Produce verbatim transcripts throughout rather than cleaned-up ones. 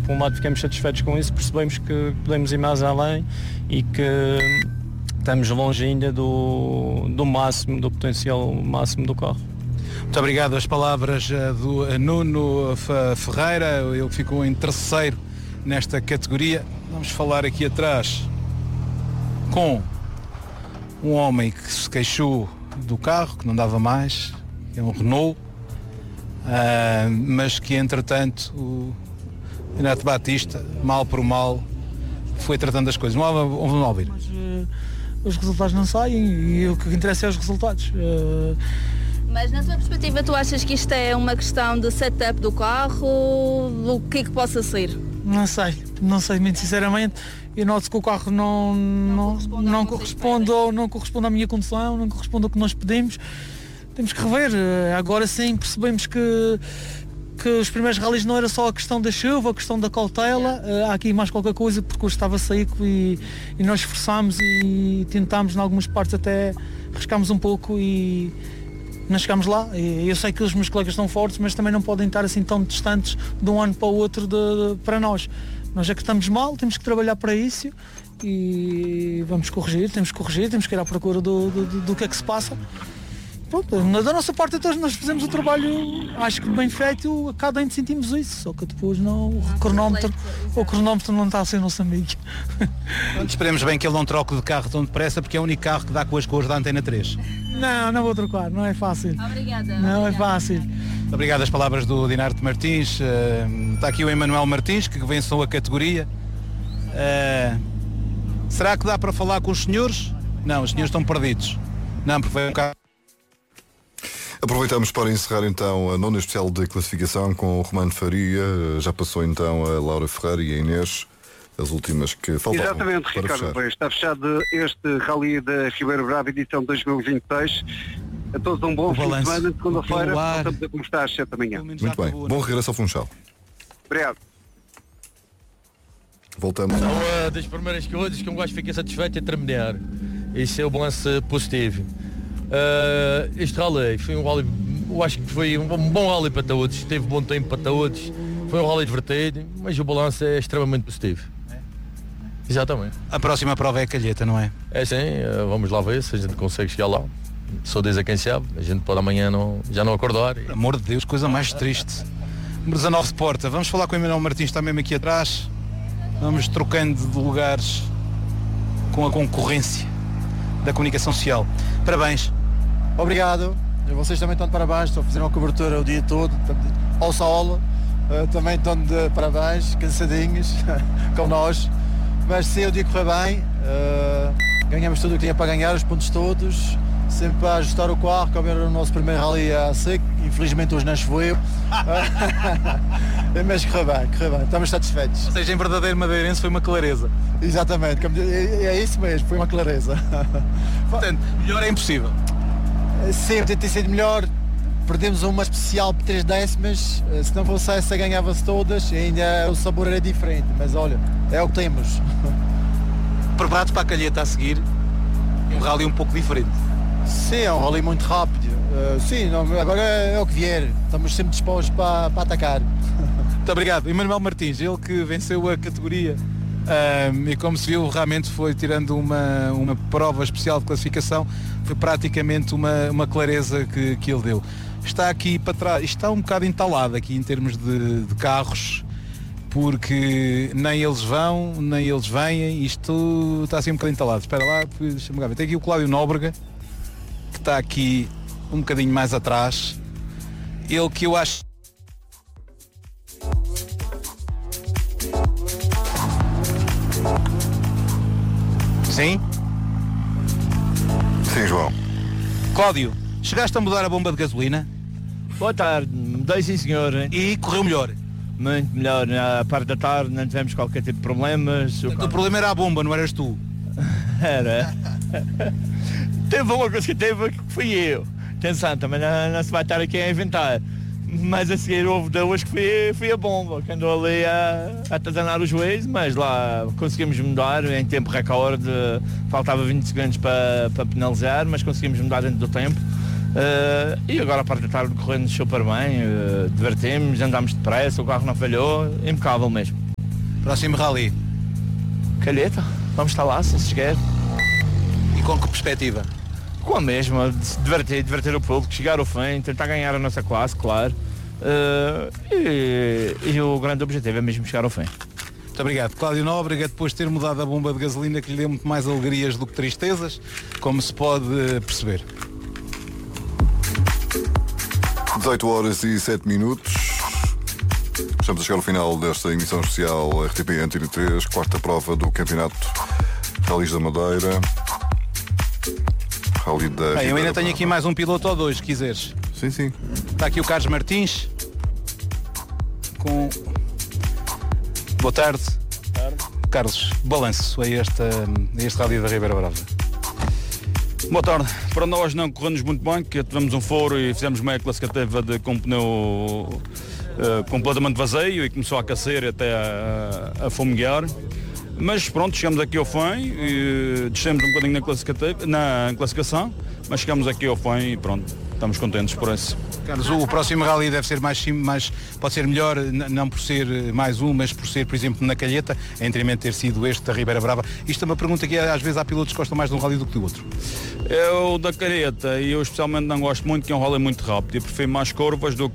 por um lado ficamos satisfeitos com isso, percebemos que podemos ir mais além e que estamos longe ainda do, do máximo, do potencial máximo do carro. Muito obrigado. As palavras do Nuno Ferreira, ele ficou em terceiro nesta categoria. Vamos falar aqui atrás com um homem que se queixou do carro, que não dava mais, é um Renault, uh, mas que entretanto o Renato Batista, mal por mal, foi tratando as coisas. Vamos, vamos ouvir. Mas uh, os resultados não saem e o que interessa é os resultados. Uh... Mas na tua perspectiva, tu achas que isto é uma questão de setup do carro, do que é que possa ser? Não sei, não sei, muito sinceramente. Eu noto que o carro não, não, não, não corresponde ou não corresponde à minha condução, não corresponde ao que nós pedimos. Temos que rever. Agora sim percebemos que, que os primeiros rallies não era só a questão da chuva, a questão da cautela. Yeah. Há aqui mais qualquer coisa porque hoje estava seco e, e nós esforçámos e tentámos em algumas partes até arriscámos um pouco e não chegámos lá. Eu sei que os meus colegas estão fortes, mas também não podem estar assim tão distantes de um ano para o outro de, de, para nós. Nós é que estamos mal, temos que trabalhar para isso e vamos corrigir, temos que corrigir, temos que ir à procura do, do, do, do que é que se passa. Pronto, da nossa parte então nós fizemos o trabalho, acho que bem feito, a cada um sentimos isso, só que depois não, o cronómetro, o cronómetro não está a ser nosso amigo. Pronto, esperemos bem que ele não troque de carro tão depressa, porque é o único carro que dá com as cores da Antena três. Não, não vou trocar, não é fácil. Obrigada. Não obrigada. é fácil. Obrigado às palavras do Dinarte Martins. Uh, está aqui o Emanuel Martins, que venceu a categoria. Uh, será que dá para falar com os senhores? Não, os senhores estão perdidos. Não, porque foi um carro. Aproveitamos para encerrar então a nona especial de classificação com o Romano Faria. Já passou então a Laura Ferreira e a Inês, as últimas que faltavam. Exatamente, para Ricardo. fechar. Bem, está fechado este Rally da Ribeira Brava, edição dois mil e vinte e seis. A todos um bom fim de semana. Segunda-feira, voltamos a começar às sete da manhã. Muito bem. Bom regresso ao Funchal. Obrigado. Voltamos. Então, uh, das primeiras coisas que um gajo fica satisfeito é terminar. Isso é o balanço positivo. Uh, este rally foi um rally, eu acho que foi um bom rally para todos, teve bom tempo para todos, foi um rally divertido, mas o balanço é extremamente positivo. É? Exatamente. A próxima prova é a Calheta, não é? É sim, uh, vamos lá ver se a gente consegue chegar lá. Só diz a quem sabe, a gente pode amanhã não, já não acordar. E... Por amor de Deus, coisa mais triste. Número dezanove de Porta, vamos falar com o Emanuel Martins, está mesmo aqui atrás. Vamos trocando de lugares com a concorrência da comunicação social. Parabéns. Obrigado. Vocês também estão de parabéns, estão a fazer uma cobertura o dia todo, ao sol. Uh, também estão de parabéns, cansadinhos, como nós. Mas sim, o dia correu bem. Uh, ganhamos tudo o que tinha para ganhar, os pontos todos. Sempre para ajustar o carro, como era o nosso primeiro rally a seco. Infelizmente hoje não choveu. Mas correu bem, correu bem. Estamos satisfeitos. Ou seja, em verdadeiro madeirense foi uma clareza. Exatamente, é isso mesmo, foi uma clareza. Portanto, melhor é impossível. Sempre tentei ser melhor. Perdemos uma especial por três décimas. Se não fosse essa, ganhava-se todas. E ainda o sabor era diferente. Mas olha, é o que temos. Preparados para a Calheta a seguir. Um rally um pouco diferente. Sim, é um rally muito rápido. Uh, sim, não, agora é o que vier. Estamos sempre dispostos para, para atacar. Muito obrigado. Emanuel Martins, ele que venceu a categoria. Um, e como se viu, realmente foi tirando uma, uma prova especial de classificação, foi praticamente uma, uma clareza que, que ele deu. Está aqui para trás, está um bocado entalado aqui em termos de, de carros, porque nem eles vão, nem eles vêm, isto está assim um bocado entalado. Espera lá, deixa-me ver. Tem aqui o Cláudio Nóbrega, que está aqui um bocadinho mais atrás. Ele que eu acho... Sim? Sim, João. Cláudio, chegaste a mudar a bomba de gasolina? Boa tarde, mudei sim senhor. E correu melhor? Muito melhor, na parte da tarde não tivemos qualquer tipo de problemas. O, o problema era a bomba, não eras tu? Era. Teve uma coisa que teve que fui eu. Atenção, também não, não se vai estar aqui a inventar. Mas a seguir houve duas que foi, foi a bomba, que andou ali a, a atazanar os joelhos, mas lá conseguimos mudar em tempo recorde, faltava vinte segundos para, para penalizar, mas conseguimos mudar dentro do tempo. Uh, e agora a parte da tarde correndo super bem, uh, divertimos, andámos depressa, o carro não falhou, impecável mesmo. Próximo rally. Calheta, vamos estar lá, se chegar. E com que perspectiva? Com a mesma, de se divertir, divertir o público, chegar ao fim, tentar ganhar a nossa classe, claro. Uh, e, e o grande objetivo é mesmo chegar ao fim. Muito obrigado. Cláudio Nóbrega, depois de ter mudado a bomba de gasolina que lhe deu muito mais alegrias do que tristezas, como se pode perceber. dezoito horas e sete minutos. Estamos a chegar ao final desta emissão especial R T P Antena três, quarta prova do campeonato Rallys da Madeira. Rally da Bem, eu ainda tenho aqui mais um piloto ou dois, se quiseres. Sim, sim. Está aqui o Carlos Martins. Com... Boa tarde. Boa tarde. Carlos, balanço a este, a este Rally da Ribeira Brava. Boa tarde. Para nós não correu-nos muito bem, que tivemos um foro e fizemos meia classificativa de, com um pneu uh, completamente vazio e começou a aquecer até a, a fomeguear. Mas pronto, chegamos aqui ao fim, e descemos um bocadinho na, classificativa, na classificação, mas chegamos aqui ao fim e pronto, estamos contentes por isso. Carlos, o próximo rally deve ser mais, mais pode ser melhor, não por ser mais um, mas por ser, por exemplo, na Calheta, em detrimento de ter sido este da Ribeira Brava. Isto é uma pergunta que às vezes há pilotos que gostam mais de um rally do que do outro. Eu da Calheta, e eu especialmente não gosto muito, que é um rally muito rápido. Eu prefiro mais curvas do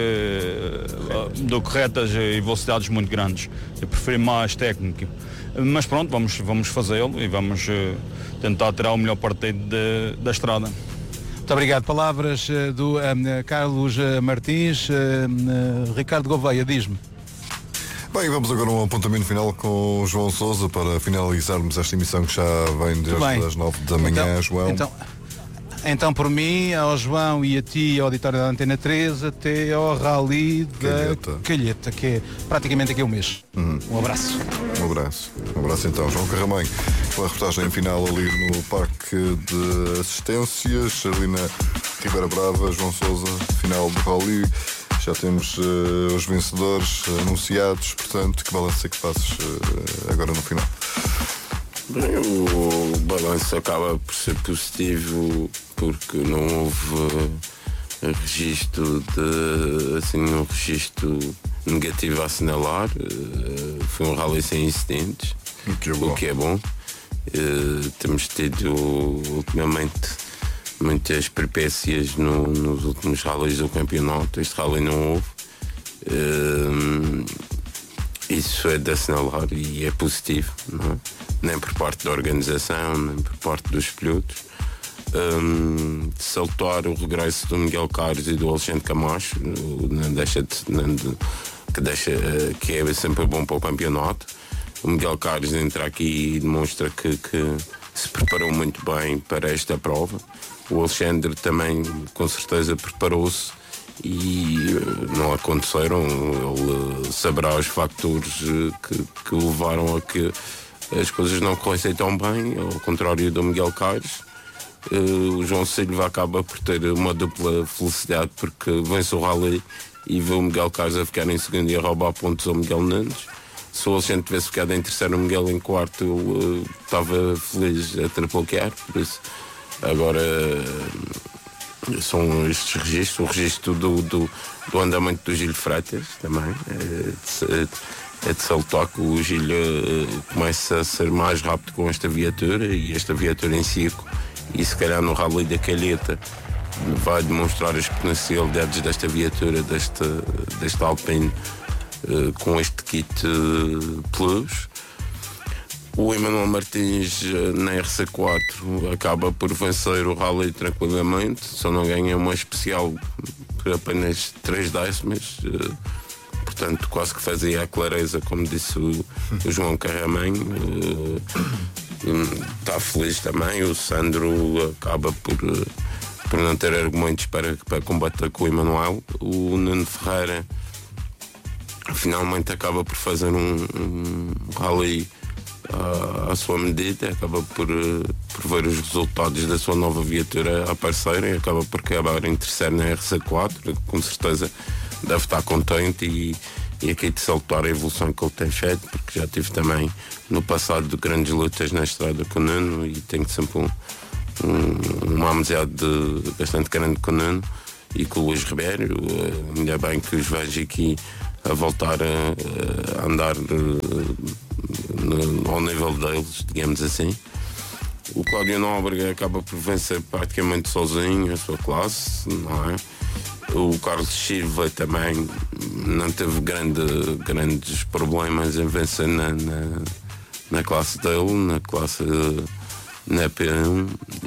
que, do que retas e velocidades muito grandes. Eu prefiro mais técnico. Mas pronto, vamos, vamos fazê-lo e vamos uh, tentar tirar o melhor partido de, da estrada. Muito obrigado. Palavras uh, do uh, Carlos uh, Martins. Uh, uh, Ricardo Gouveia, diz-me. Bem, vamos agora a um apontamento final com o João Sousa para finalizarmos esta emissão que já vem desde as nove da manhã, então, João. Então, então, por mim, ao João e a ti, ao auditório da Antena três, até ao Rally da Calheta, Calheta que é praticamente aqui um mês. Uhum. Um abraço. Um abraço. Um abraço então. João Carramanho, com a reportagem final ali no Parque de Assistências, ali na Ribeira Brava. João Sousa, final do Rally. Já temos uh, os vencedores anunciados, portanto, que balanço é que fazes uh, agora no final? Bem, o balanço acaba por ser positivo porque não houve uh, registro de, assim, um registro negativo a assinalar. Uh, foi um rally sem incidentes, o que é bom. O que é bom. Uh, temos tido ultimamente muitas peripécias no, nos últimos rallies do campeonato. Este rally não houve. Uh, isso é de assinalar e é positivo, não é? Nem por parte da organização, nem por parte dos pilotos. Um, salutar o regresso do Miguel Carlos e do Alexandre Camacho, não deixa de, não de, que, deixa, que é sempre bom para o campeonato. O Miguel Carlos entra aqui e demonstra que, que se preparou muito bem para esta prova. O Alexandre também, com certeza, preparou-se e não aconteceram. Ele saberá os fatores que, que o levaram a que as coisas não corressem tão bem, ao contrário do Miguel Carlos. Uh, o João Silva acaba por ter uma dupla felicidade porque vence o rally e vê o Miguel Carlos a ficar em segundo e a roubar pontos ao Miguel Nunes. Se o Alexandre tivesse ficado em terceiro, o Miguel em quarto, uh, estava feliz a trapoquear, por isso agora uh, são estes registros, o registro do, do, do andamento do Gil Freitas também. Uh, É de salutar que o Gil uh, começa a ser mais rápido com esta viatura e esta viatura em circo, e se calhar no Rally da Calheta vai demonstrar as potencialidades desta viatura, desta, desta Alpine uh, com este kit uh, Plus. O Emanuel Martins uh, na R C quatro acaba por vencer o Rally tranquilamente, só não ganha uma especial por apenas três décimas. Uh, Portanto, quase que fazia a clareza, como disse o, o João Carramanho. Uh, está feliz também. O Sandro acaba por, uh, por não ter argumentos para, para combater com o Emanuel. O Nuno Ferreira finalmente acaba por fazer um, um rally uh, à sua medida, acaba por, uh, por ver os resultados da sua nova viatura à parceira e acaba por acabar em terceiro na R C quatro, com certeza deve estar contente e, e aqui de salutar a evolução que ele tem feito, porque já tive também no passado de grandes lutas na estrada com o Nuno e tenho sempre um, um, uma amizade bastante grande com o Nuno e com o Luís Ribeiro. Ainda bem que os vejo aqui a voltar a, a andar uh, no, ao nível deles, digamos assim. O Cláudio Nóbrega acaba por vencer praticamente sozinho a sua classe, não é? O Carlos Silva também não teve grande, grandes problemas em vencer na, na, na classe dele, na classe na P um.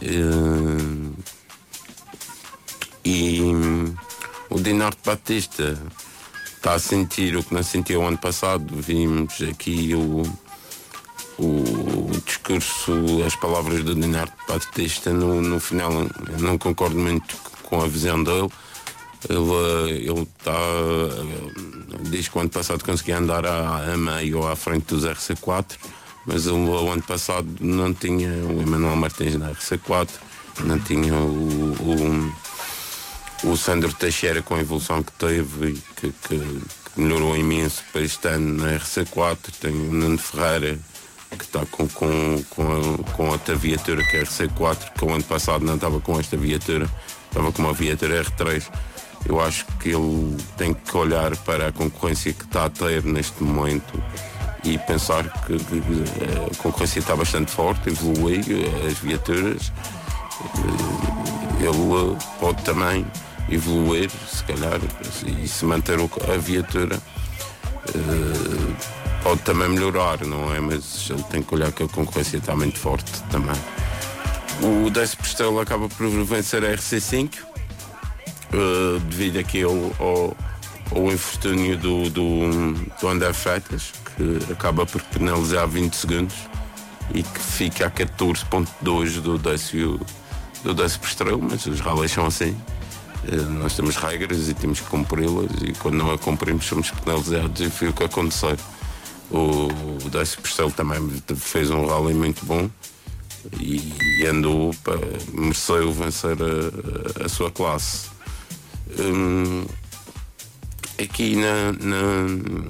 E, e o Dinardo Batista está a sentir o que não sentiu o ano passado. Vimos aqui o, o discurso, as palavras do Dinardo Batista no, no final. Eu não concordo muito com a visão dele. Ele, ele tá, diz que o ano passado conseguia andar a, a meio ou à frente dos R C quatro, mas ele, o ano passado não tinha o Emanuel Martins na R C quatro, não tinha o, o, o Sandro Teixeira com a evolução que teve e que, que, que melhorou imenso para este ano na R C quatro. Tem o Nuno Ferreira que está com, com, com, a, com outra viatura que é a R C quatro, que o ano passado não estava com esta viatura, estava com uma viatura R três. Eu acho que ele tem que olhar para a concorrência que está a ter neste momento e pensar que, que a concorrência está bastante forte, evolui as viaturas. Ele pode também evoluir, se calhar, e se manter a viatura pode também melhorar, não é? Mas ele tem que olhar que a concorrência está muito forte também. O décimo Estrela acaba por vencer a R C cinco. Uh, devido aqui ao, ao, ao infortúnio do, do, do André Freitas, que acaba por penalizar vinte segundos e que fica a catorze ponto dois do décimo do décimo Estrela, mas os rallies são assim. Uh, nós temos regras e temos que cumpri-las, e quando não a cumprimos somos penalizados, e foi o que aconteceu. O, o décimo Estrela também fez um rally muito bom e, e andou para mereceu vencer a, a, a sua classe. Hum, aqui na, na,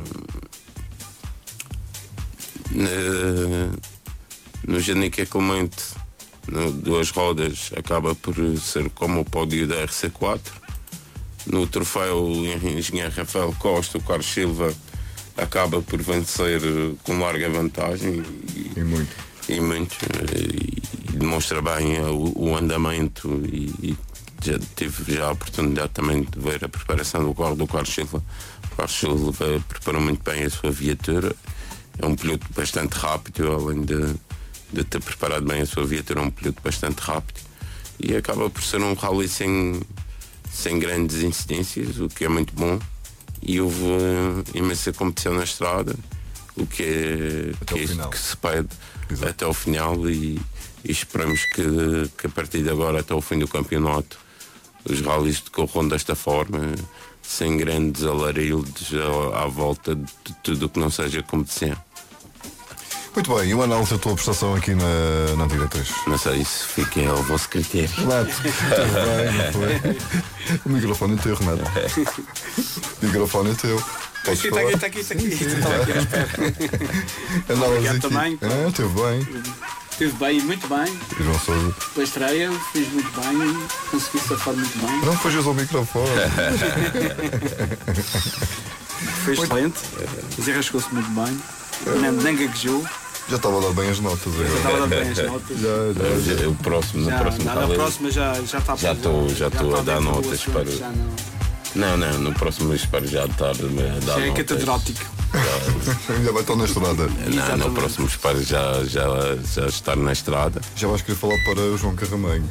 na no Janica Clemente, no duas rodas, acaba por ser como o pódio da R C quatro. No troféu, o engenheiro Rafael Costa, o Carlos Silva, acaba por vencer com larga vantagem e, e muito e muito e, e demonstra bem o, o andamento e, e já tive já a oportunidade também de ver a preparação do carro do Carlos Silva. O Carlos Silva preparou muito bem a sua viatura, é um piloto bastante rápido, além de, de ter preparado bem a sua viatura, é um piloto bastante rápido e acaba por ser um rally sem, sem grandes incidências, o que é muito bom, e houve uh, imensa competição na estrada, o que é, que, é isto que se pede. Exato. Até ao final, e, e esperamos que, que a partir de agora até ao fim do campeonato os rallies decorram desta forma, sem grandes alaridos à, à volta de tudo o que não seja competição. Muito bem, e o análise da tua prestação aqui na, na Antena três? Não sei, isso fica ao vosso critério. Renato, esteve bem, não foi? O microfone é teu, Renato. O microfone é teu. Está aqui, está aqui, está aqui, está aqui. Estava aqui à espera. Obrigado também. Ah, esteve bem. Esteve bem, muito bem. E João Sousa? Pela estreia, fiz muito bem, consegui safar muito bem. Não fujas ao microfone. Foi excelente, desenrascou-se muito bem, nem, nem gaguejou. Já estava a dar bem as notas agora. Já estava a dar bem as notas. já, já, já. O próximo, já, no próximo na, na próxima já, já está a Já estou já estou a dar notas para. Não, não, no próximo espero já estar a dar já é notas. catedrático. Já, já vai estar na estrada. Não, no próximo espero já, já, já estar na estrada. Já vais querer falar para o João Carramanho.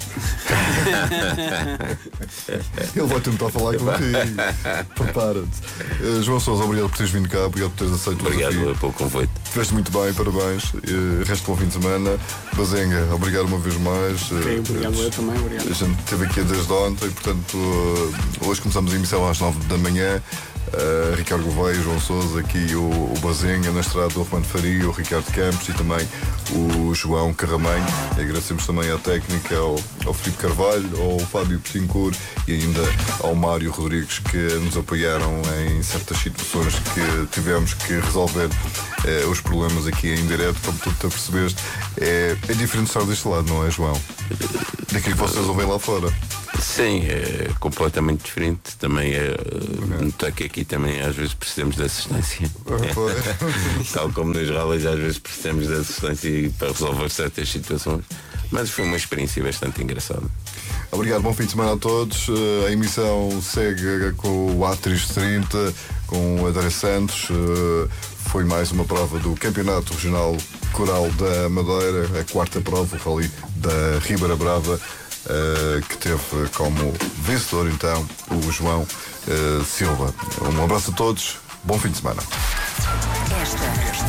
Ele vai tentar falar contigo. Prepara-te. Uh, João Sousa, obrigado por teres vindo cá, obrigado por teres aceito o Obrigado desafio. pelo convite. Estiveste muito bem, parabéns. Uh, resto bom fim de semana. Bazenga, obrigado uma vez mais. Ok, obrigado, eu também, obrigado. A gente esteve aqui desde ontem, portanto, uh, hoje começamos a emissão às nove da manhã. Uh, Ricardo Gouveia, João Sousa, aqui o, o Bazenga na estrada do Romano Faria, o Ricardo Campos e também o João Carramanho. E agradecemos também à técnica, ao, ao Filipe Carvalho, ao Fábio Petincourt e ainda ao Mário Rodrigues, que nos apoiaram em certas situações que tivemos que resolver uh, os problemas aqui em direto, como tu te percebeste. É, é diferente estar deste lado, não é, João? Daquilo que vocês ouvem lá fora. Sim, é completamente diferente. Também é. Notar que aqui também às vezes precisamos de assistência. É. Tal como nos rallies às vezes precisamos de assistência para resolver certas situações. Mas foi uma experiência bastante engraçada. Obrigado, bom fim de semana a todos. A emissão segue com o Atris trinta, com o André Santos. Foi mais uma prova do Campeonato Regional Coral da Madeira, a quarta prova, o Rally da Ribeira Brava, que teve como vencedor então o João Silva. Um abraço a todos, bom fim de semana. Esta